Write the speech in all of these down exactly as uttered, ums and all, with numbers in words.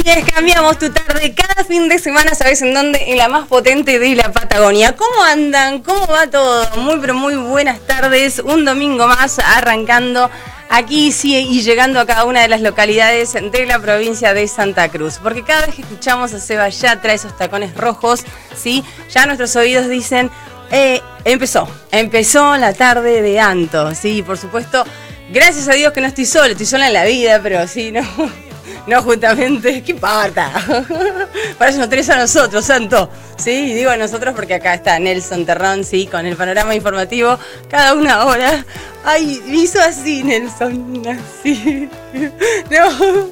es, cambiamos tu tarde cada fin de semana, ¿sabes en dónde? En la más potente de la Patagonia. ¿Cómo andan? ¿Cómo va todo? Muy, pero muy buenas tardes. Un domingo más arrancando aquí, sí, y llegando a cada una de las localidades de la provincia de Santa Cruz. Porque cada vez que escuchamos a Seba Yatra, esos tacones rojos, ¿sí? Ya nuestros oídos dicen, eh, empezó, empezó la tarde de Anto, ¿sí? Por supuesto, gracias a Dios que no estoy sola, estoy sola en la vida, pero sí, no... No, justamente, ¿qué importa? Para eso nos tenés a nosotros, Santo. Sí, y digo a nosotros porque acá está Nelson Terrón, sí, con el panorama informativo cada una hora. Ay, hizo así, Nelson, así. No.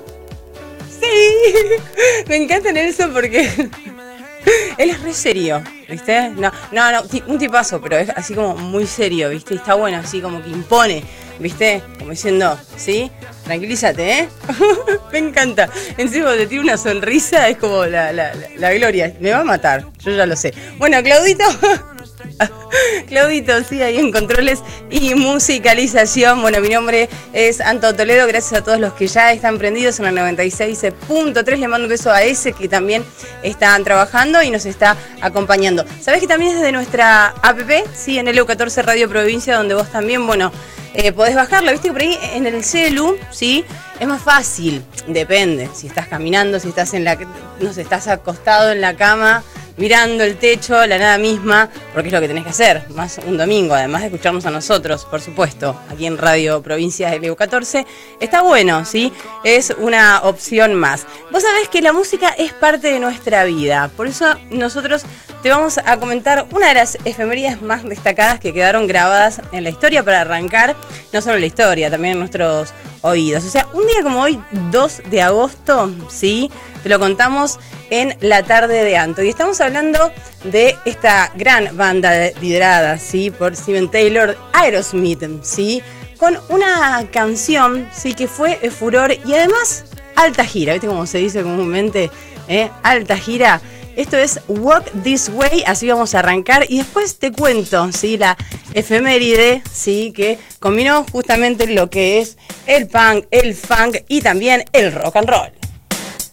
Sí. Me encanta Nelson porque él es re serio, ¿viste? No, no, no, un tipazo, pero es así como muy serio, ¿viste? Y está bueno, así como que impone, ¿viste? Como diciendo, ¿sí? Tranquilízate, ¿eh? Me encanta. Encima te tiene una sonrisa, es como la, la, la, la gloria. Me va a matar, yo ya lo sé. Bueno, Claudito... Claudito, sí, ahí en controles y musicalización. Bueno, mi nombre es Anto Toledo. Gracias a todos los que ya están prendidos en el noventa y seis punto tres. Le mando un beso a ese que también están trabajando y nos está acompañando. ¿Sabés que también es de nuestra app? Sí, en el E catorce Radio Provincia, donde vos también, bueno, eh, podés bajarla. Viste que por ahí en el celu, sí, es más fácil. Depende, si estás caminando, si estás en la, no sé, estás acostado en la cama, mirando el techo, la nada misma, porque es lo que tenés que hacer, más un domingo, además de escucharnos a nosotros, por supuesto, aquí en Radio Provincia del E catorce, está bueno, ¿sí? Es una opción más. Vos sabés que la música es parte de nuestra vida, por eso nosotros te vamos a comentar una de las efemérides más destacadas que quedaron grabadas en la historia para arrancar, no solo en la historia, también en nuestros oídos. O sea, un día como hoy, dos de agosto, ¿sí? Te lo contamos en la tarde de Anto. Y estamos hablando de esta gran banda liderada, ¿sí? Por Steven Tyler, Aerosmith, ¿sí? Con una canción, ¿sí? Que fue el furor y además alta gira, ¿viste cómo se dice comúnmente? ¿Eh? Alta gira. Esto es Walk This Way, así vamos a arrancar y después te cuento, ¿sí? La efeméride, ¿sí? Que combinó justamente lo que es el punk, el funk y también el rock and roll.